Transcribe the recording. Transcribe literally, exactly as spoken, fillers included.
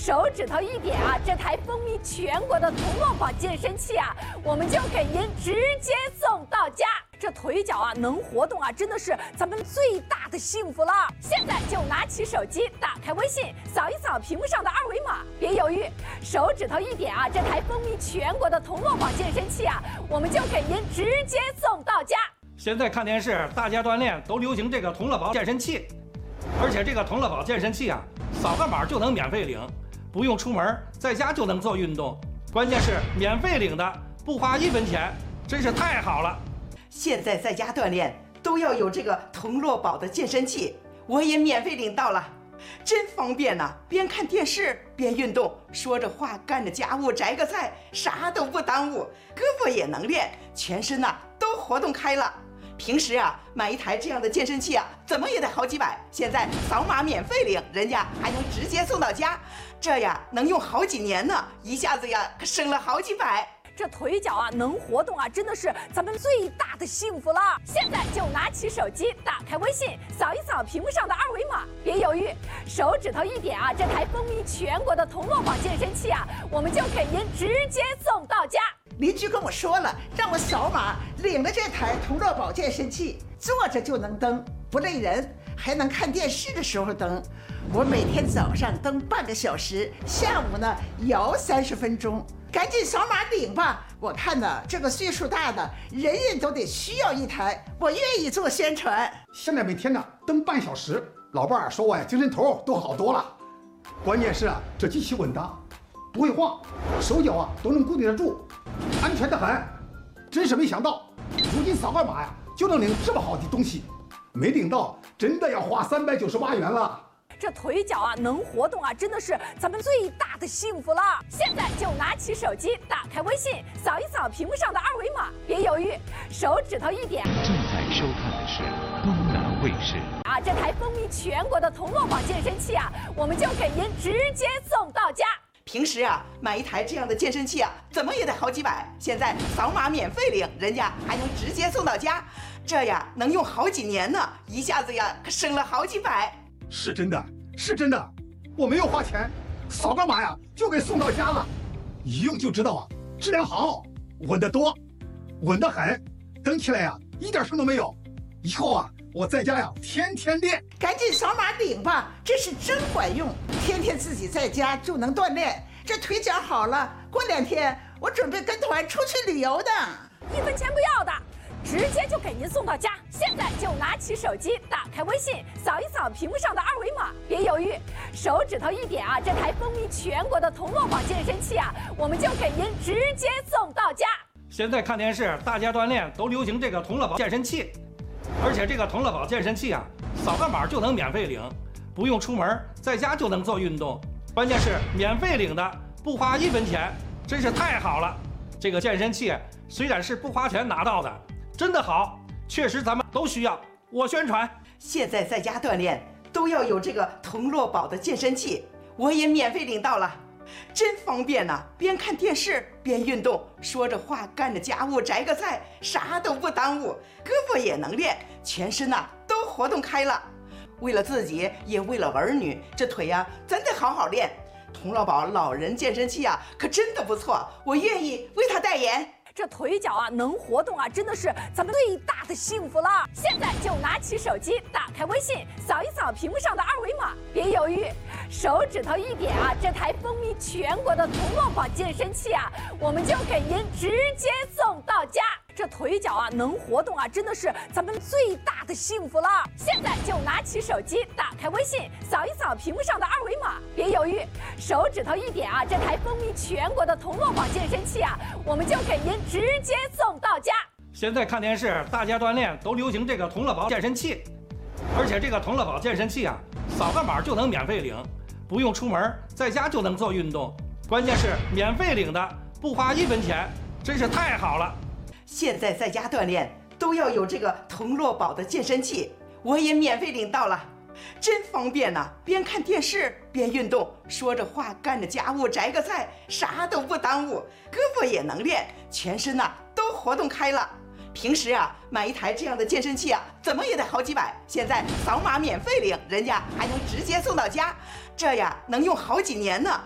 手指头一点啊，这台风靡全国的铜锣宝健身器啊，我们就给您直接送到家。这腿脚啊能活动啊，真的是咱们最大的幸福了。现在就拿起手机，打开微信，扫一扫屏幕上的二维码，别犹豫，手指头一点啊，这台风靡全国的铜锣宝健身器啊，我们就给您直接送到家。 现在看电视，大家锻炼都流行这个铜锣宝健身器，而且这个铜锣宝健身器啊，扫个码就能免费领，不用出门，在家就能做运动。关键是免费领的，不花一分钱，真是太好了。 现在在家锻炼都要有这个铜锣宝的健身器，我也免费领到了，真方便呐、啊！边看电视边运动，说着话干着家务，摘个菜，啥都不耽误，胳膊也能练，全身呐、啊、都活动开了。平时啊买一台这样的健身器啊，怎么也得好几百，现在扫码免费领，人家还能直接送到家，这呀能用好几年呢，一下子呀可省了好几百。 这腿脚啊能活动啊，真的是咱们最大的幸福了。现在就拿起手机，打开微信，扫一扫屏幕上的二维码，别犹豫，手指头一点啊，这台风靡全国的铜锣宝健身器啊，我们就给您直接送到家。 邻居跟我说了，让我扫码领了这台铜锣宝健身器，坐着就能蹬，不累人，还能看电视的时候蹬。我每天早上蹬半个小时，下午呢摇三十分钟。赶紧扫码领吧！我看呢，这个岁数大的人人都得需要一台，我愿意做宣传。 现在每天呢蹬半小时，老伴儿说我呀精神头都好多了。关键是啊，这机器稳当，不会晃，手脚啊都能固定得住，安全得很。真是没想到，如今扫个码呀就能领这么好的东西，没领到真的要花三百九十八元了。 这腿脚啊能活动啊，真的是咱们最大的幸福了。现在就拿起手机，打开微信，扫一扫屏幕上的二维码，别犹豫，手指头一点。 正在收看的是东南卫视啊，这台风靡全国的铜锣宝健身器啊，我们就给您直接送到家。 平时啊买一台这样的健身器啊，怎么也得好几百，现在扫码免费领，人家还能直接送到家，这呀能用好几年呢，一下子呀可省了好几百。 是真的，是真的，我没有花钱，扫个码呀就给送到家了，一用就知道啊，质量好，稳得多，稳得很，蹬起来呀一点声都没有。以后啊我在家呀天天练。 赶紧扫码领吧，这是真管用，天天自己在家就能锻炼，这腿脚好了，过两天我准备跟团出去旅游的。 一分钱不要的，直接就给您送到家。现在就拿起手机，打开微信，扫一扫屏幕上的二维码，别犹豫，手指头一点啊，这台风靡全国的铜锣宝健身器啊，我们就给您直接送到家。 现在看电视，大家锻炼都流行这个铜锣宝健身器，而且这个铜锣宝健身器啊，扫个码就能免费领，不用出门，在家就能做运动。关键是免费领的，不花一分钱，真是太好了。这个健身器虽然是不花钱拿到的，真的好，确实咱们都需要。我宣传， 现在在家锻炼都要有这个铜锣宝的健身器，我也免费领到了，真方便呐、啊！边看电视边运动，说着话干着家务，摘个菜，啥都不耽误，胳膊也能练，全身呐、啊、都活动开了。为了自己，也为了儿女，这腿呀、啊、真得好好练。铜锣宝老人健身器啊，可真的不错，我愿意为他代言。 这腿脚啊能活动啊，真的是咱们最大的幸福了。现在就拿起手机，打开微信，扫一扫屏幕上的二维码，别犹豫，手指头一点啊，这台风靡全国的铜锣宝健身器啊，我们就给您直接送到家。这腿脚啊能活动啊，真的是咱们最大的幸福了。现在就拿起手机，打开微信，扫一扫屏幕上的二维码，别犹豫，手指头一点啊，这台风靡全国的铜锣宝健身器啊，我们就给您直接送到家。 现在看电视，大家锻炼都流行这个铜锣宝健身器，而且这个铜锣宝健身器啊，扫个码就能免费领，不用出门，在家就能做运动。关键是免费领的，不花一分钱，真是太好了。 现在在家锻炼都要有这个铜锣宝的健身器，我也免费领到了，真方便呐、啊！边看电视边运动，说着话干着家务，摘个菜，啥都不耽误，胳膊也能练，全身呐、啊、都活动开了。平时啊买一台这样的健身器啊，怎么也得好几百，现在扫码免费领，人家还能直接送到家，这呀能用好几年呢，